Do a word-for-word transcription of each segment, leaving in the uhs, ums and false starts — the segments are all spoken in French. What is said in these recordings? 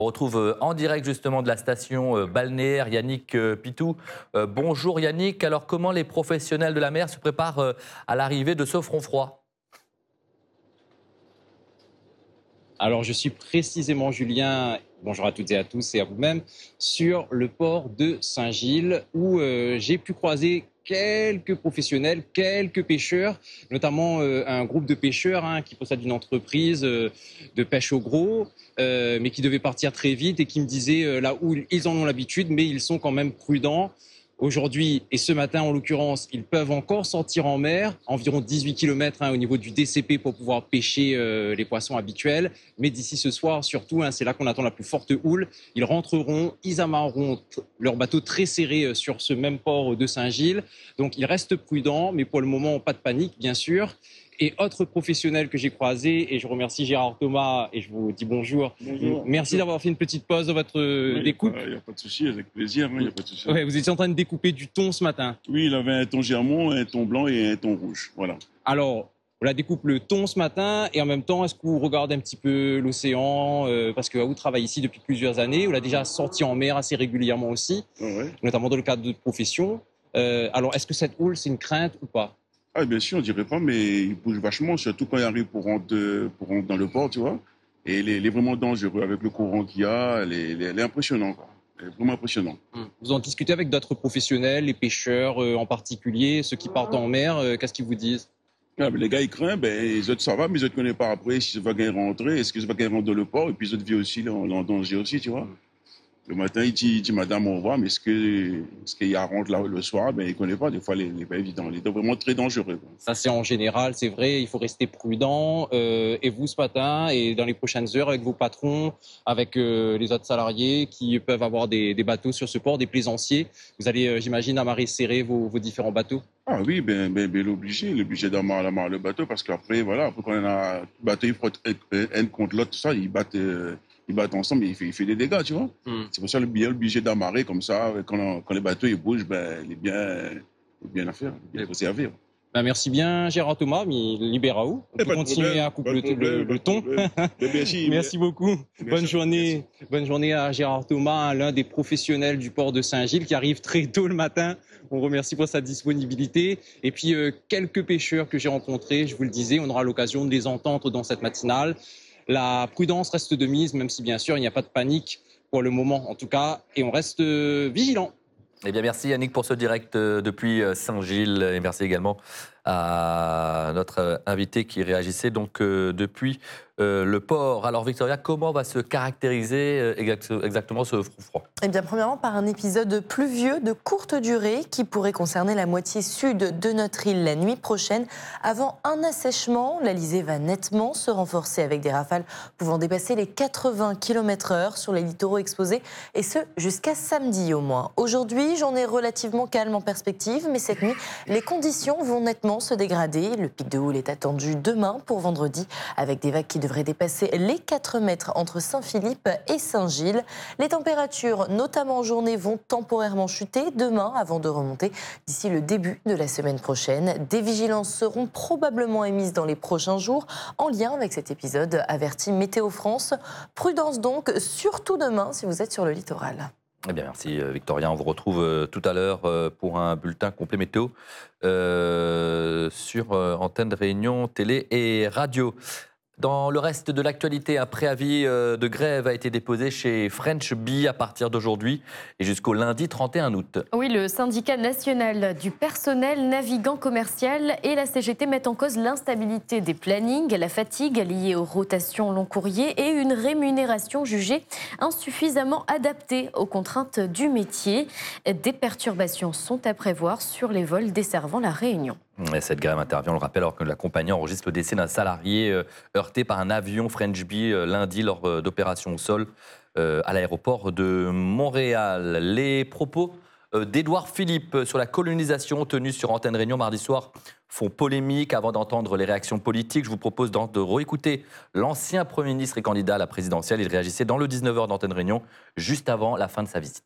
On retrouve en direct justement de la station balnéaire Yannick Pitou. Euh, bonjour Yannick, alors comment les professionnels de la mer se préparent à l'arrivée de ce front froid? Alors je suis précisément Julien, bonjour à toutes et à tous et à vous-même, sur le port de Saint-Gilles où euh, j'ai pu croiser quelques professionnels, quelques pêcheurs, notamment euh, un groupe de pêcheurs hein, qui possède une entreprise euh, de pêche au gros, euh, mais qui devait partir très vite et qui me disaient euh, là où ils en ont l'habitude, mais ils sont quand même prudents. Aujourd'hui et ce matin, en l'occurrence, ils peuvent encore sortir en mer, environ dix-huit kilomètres hein, au niveau du D C P pour pouvoir pêcher euh, les poissons habituels. Mais d'ici ce soir, surtout, hein, c'est là qu'on attend la plus forte houle. Ils rentreront, ils amarreront leur bateau très serré sur ce même port de Saint-Gilles. Donc, ils restent prudents, mais pour le moment, pas de panique, bien sûr. Et autre professionnel que j'ai croisé, et je remercie Gérard Thomas et je vous dis bonjour. Bonjour. Merci d'avoir fait une petite pause dans votre Oui, découpe. Il n'y a pas de souci, avec plaisir. Il hein, a pas de souci. Ouais, vous étiez en train de découper du thon ce matin. Oui, il avait un thon germont, un thon blanc et un thon rouge. Voilà. Alors, on la découpe le thon ce matin et en même temps, est-ce que vous regardez un petit peu l'océan euh, parce que vous travaillez ici depuis plusieurs années, vous l'avez déjà sorti en mer assez régulièrement aussi, Ouais. notamment dans le cadre de profession. Euh, alors, est-ce que cette houle, c'est une crainte ou pas? Ah, bien sûr, on dirait pas, mais il bouge vachement, surtout quand il arrive pour rentrer, pour rentrer dans le port, tu vois. Et il est, il est vraiment dangereux avec le courant qu'il y a. Il est, il est impressionnant, quoi. Il est vraiment impressionnant. Vous en discutez avec d'autres professionnels, les pêcheurs euh, en particulier, ceux qui partent en mer, euh, qu'est-ce qu'ils vous disent? Ah, mais les gars, ils craignent, ben, les autres, ça va, mais les autres ne connaissent pas après si ça va gagner rentrer, est-ce que ça va gagner rentrer dans le port, et puis les autres vivent aussi là, en danger aussi, tu vois. Le matin, il dit, il dit madame, au revoir, mais est-ce que, est-ce qu'il y a rentre là le soir? Ben, il ne connaît pas. Des fois, il n'est pas évident. Il est vraiment très dangereux, quoi. Ça, c'est en général, c'est vrai, il faut rester prudent. Euh, et vous, ce matin, et dans les prochaines heures, avec vos patrons, avec euh, les autres salariés qui peuvent avoir des, des bateaux sur ce port, des plaisanciers, vous allez, euh, j'imagine, amarrer serrer vos, vos différents bateaux? Ah oui, ben, ben, ben l'obligé, l'obligé d'amarrer le bateau, parce qu'après, voilà, après, quand on a un bateau, il faut être un contre l'autre, tout ça, ils battent. Euh, Ils battent ensemble, mais il fait, il fait des dégâts, tu vois. Mm. C'est pour ça le billet obligé d'amarrer comme ça. Quand, quand les bateaux ils bougent, ben, il est bien, il est bien à faire, il est bien servir. Ben merci bien Gérard Thomas, mais Libéraou. On peut continuer à couper le, le, le thon. Merci, merci beaucoup. Merci, bonne journée, merci. Bonne journée à Gérard Thomas, l'un des professionnels du port de Saint-Gilles qui arrive très tôt le matin. On remercie pour sa disponibilité. Et puis euh, quelques pêcheurs que j'ai rencontrés, je vous le disais, on aura l'occasion de les entendre dans cette matinale. La prudence reste de mise, même si bien sûr il n'y a pas de panique pour le moment en tout cas, et on reste vigilant. Eh bien, merci Yannick pour ce direct depuis Saint-Gilles et merci également à notre invité qui réagissait donc depuis le port. Alors Victoria, comment va se caractériser exactement ce front froid? Eh bien, premièrement, par un épisode pluvieux de courte durée qui pourrait concerner la moitié sud de notre île la nuit prochaine. Avant un assèchement, l'Alizé va nettement se renforcer avec des rafales pouvant dépasser les quatre-vingts kilomètres heure sur les littoraux exposés, et ce jusqu'à samedi au moins. Aujourd'hui, journée relativement calme en perspective, mais cette nuit, les conditions vont nettement se dégrader. Le pic de houle est attendu demain pour vendredi, avec des vagues qui devraient dépasser les quatre mètres entre Saint-Philippe et Saint-Gilles. Les températures, notamment en journée, vont temporairement chuter demain avant de remonter d'ici le début de la semaine prochaine. Des vigilances seront probablement émises dans les prochains jours en lien avec cet épisode, avertit Météo France. Prudence donc, surtout demain si vous êtes sur le littoral. Eh bien, merci Victoria. On vous retrouve euh, tout à l'heure euh, pour un bulletin complet météo euh, sur euh, antenne de Réunion, télé et radio. Dans le reste de l'actualité, un préavis de grève a été déposé chez French Bee à partir d'aujourd'hui et jusqu'au lundi trente et un août. Oui, le syndicat national du personnel navigant commercial et la C G T mettent en cause l'instabilité des plannings, la fatigue liée aux rotations long courrier et une rémunération jugée insuffisamment adaptée aux contraintes du métier. Des perturbations sont à prévoir sur les vols desservant la Réunion. Cette grève intervient, on le rappelle, alors que la compagnie enregistre le décès d'un salarié heurté par un avion French Bee lundi lors d'opérations au sol à l'aéroport de Montréal. Les propos d'Édouard Philippe sur la colonisation tenus sur Antenne Réunion mardi soir font polémique. Avant d'entendre les réactions politiques, je vous propose de réécouter l'ancien Premier ministre et candidat à la présidentielle. Il réagissait dans le dix-neuf heures d'Antenne Réunion juste avant la fin de sa visite.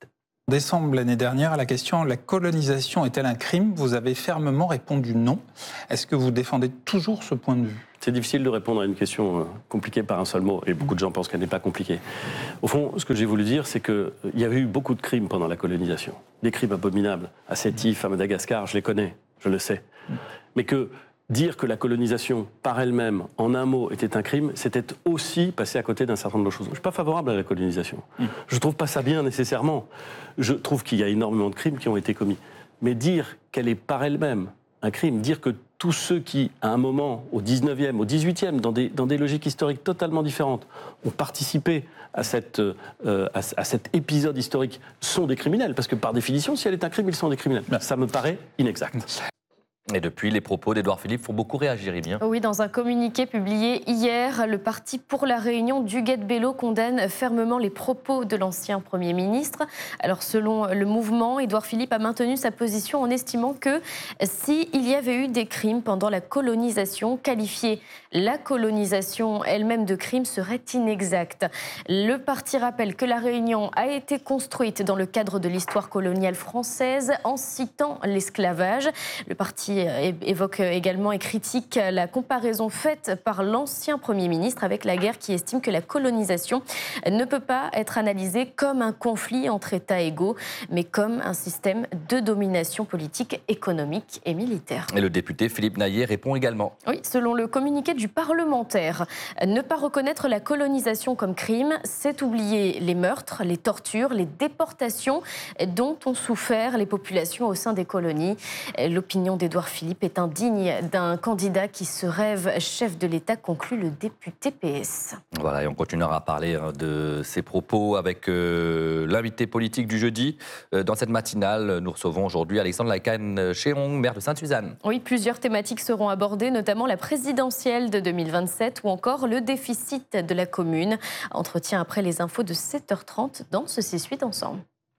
En décembre l'année dernière, à la question « La colonisation est-elle un crime ?», vous avez fermement répondu non. Est-ce que vous défendez toujours ce point de vue ? C'est difficile de répondre à une question compliquée par un seul mot, et beaucoup de gens pensent qu'elle n'est pas compliquée. Au fond, ce que j'ai voulu dire, c'est qu'il y avait eu beaucoup de crimes pendant la colonisation. Des crimes abominables. À Sétif, à Madagascar, je les connais, je le sais. Mais que dire que la colonisation, par elle-même, en un mot, était un crime, c'était aussi passer à côté d'un certain nombre de choses. Je ne suis pas favorable à la colonisation. Je ne trouve pas ça bien, nécessairement. Je trouve qu'il y a énormément de crimes qui ont été commis. Mais dire qu'elle est par elle-même un crime, dire que tous ceux qui, à un moment, au dix-neuvième, au dix-huitième, dans des, dans des logiques historiques totalement différentes, ont participé à, cette, euh, à, à cet épisode historique, sont des criminels. Parce que par définition, si elle est un crime, ils sont des criminels. Ça me paraît inexact. Et depuis, les propos d'Édouard Philippe font beaucoup réagir, Rémi. Oui, dans un communiqué publié hier, le Parti pour la Réunion d'Huguette Bello condamne fermement les propos de l'ancien Premier ministre. Alors, selon le mouvement, Édouard Philippe a maintenu sa position en estimant que s'il y avait eu des crimes pendant la colonisation, qualifier la colonisation elle-même de crime serait inexact. Le parti rappelle que la Réunion a été construite dans le cadre de l'histoire coloniale française en citant l'esclavage. Le parti évoque également et critique la comparaison faite par l'ancien Premier ministre avec la guerre, qui estime que la colonisation ne peut pas être analysée comme un conflit entre États égaux, mais comme un système de domination politique, économique et militaire. Et le député Philippe Naillet répond également. Oui, selon le communiqué du parlementaire, ne pas reconnaître la colonisation comme crime, c'est oublier les meurtres, les tortures, les déportations dont ont souffert les populations au sein des colonies. L'opinion d'Édouard Philippe est indigne d'un candidat qui se rêve chef de l'État, conclut le député P S. Voilà, et on continuera à parler de ces propos avec euh, l'invité politique du jeudi. Euh, dans cette matinale, nous recevons aujourd'hui Alexandre Lacan-Chéron, maire de Sainte-Suzanne. Oui, plusieurs thématiques seront abordées, notamment la présidentielle de deux mille vingt-sept ou encore le déficit de la commune. Entretien après les infos de sept heures trente dans ce six huit ensemble.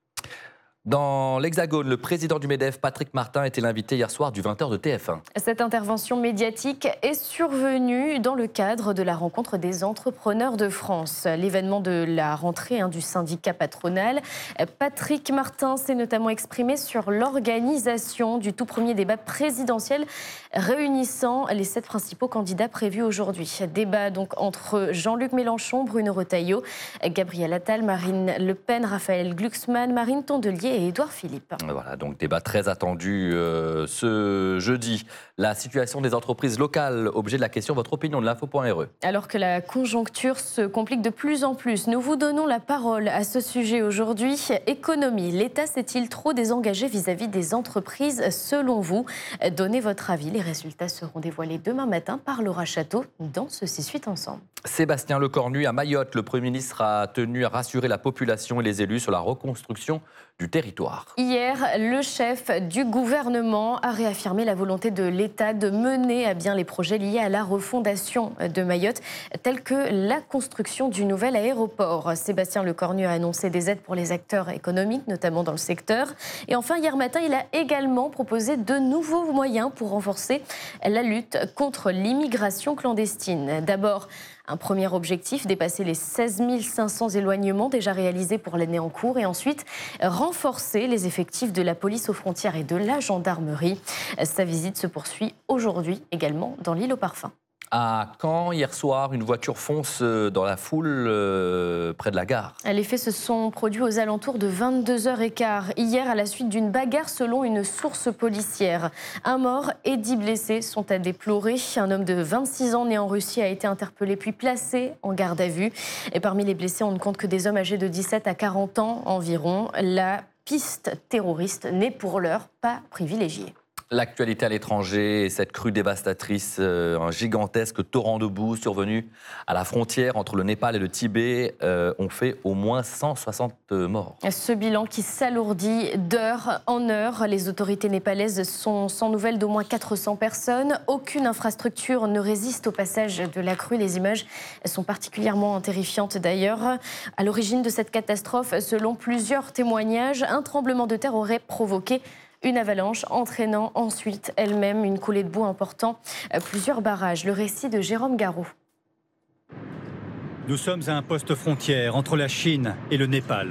Dans l'Hexagone, le président du MEDEF, Patrick Martin, était l'invité hier soir du vingt heures de T F un. Cette intervention médiatique est survenue dans le cadre de la rencontre des entrepreneurs de France, l'événement de la rentrée hein, du syndicat patronal. Patrick Martin s'est notamment exprimé sur l'organisation du tout premier débat présidentiel réunissant les sept principaux candidats prévus aujourd'hui. Débat donc entre Jean-Luc Mélenchon, Bruno Retailleau, Gabriel Attal, Marine Le Pen, Raphaël Glucksmann, Marine Tondelier et Édouard Philippe. Voilà, donc débat très attendu euh, ce jeudi. La situation des entreprises locales, objet de la question, votre opinion de l'info point R E. Alors que la conjoncture se complique de plus en plus, nous vous donnons la parole à ce sujet aujourd'hui. Économie, l'État s'est-il trop désengagé vis-à-vis des entreprises selon vous? Donnez votre avis, les résultats seront dévoilés demain matin par Laura Château dans ce six huit ensemble. Sébastien Lecornu à Mayotte, le Premier ministre a tenu à rassurer la population et les élus sur la reconstruction du territoire. Hier, le chef du gouvernement a réaffirmé la volonté de l'État de mener à bien les projets liés à la refondation de Mayotte, tels que la construction du nouvel aéroport. Sébastien Lecornu a annoncé des aides pour les acteurs économiques, notamment dans le secteur. Et enfin, hier matin, il a également proposé de nouveaux moyens pour renforcer la lutte contre l'immigration clandestine. D'abord, un premier objectif, dépasser les seize mille cinq cents éloignements déjà réalisés pour l'année en cours, et ensuite renforcer les effectifs de la police aux frontières et de la gendarmerie. Sa visite se poursuit aujourd'hui également dans l'île aux Parfums. À Caen, hier soir, une voiture fonce dans la foule euh, près de la gare. Les faits se sont produits aux alentours de vingt-deux heures quinze hier à la suite d'une bagarre selon une source policière. Un mort et dix blessés sont à déplorer. Un homme de vingt-six ans né en Russie a été interpellé puis placé en garde à vue. Et parmi les blessés, on ne compte que des hommes âgés de dix-sept à quarante ans environ. La piste terroriste n'est pour l'heure pas privilégiée. L'actualité à l'étranger, cette crue dévastatrice, euh, un gigantesque torrent de boue survenu à la frontière entre le Népal et le Tibet, euh, ont fait au moins cent soixante morts. Ce bilan qui s'alourdit d'heure en heure. Les autorités népalaises sont sans nouvelles d'au moins quatre cents personnes. Aucune infrastructure ne résiste au passage de la crue. Les images sont particulièrement terrifiantes d'ailleurs. À l'origine de cette catastrophe, selon plusieurs témoignages, un tremblement de terre aurait provoqué une avalanche, entraînant ensuite elle-même une coulée de boue emportant plusieurs barrages. Le récit de Jérôme Garraud. Nous sommes à un poste frontière entre la Chine et le Népal.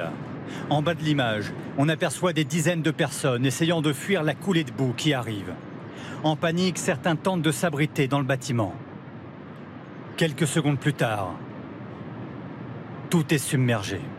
En bas de l'image, on aperçoit des dizaines de personnes essayant de fuir la coulée de boue qui arrive. En panique, certains tentent de s'abriter dans le bâtiment. Quelques secondes plus tard, tout est submergé.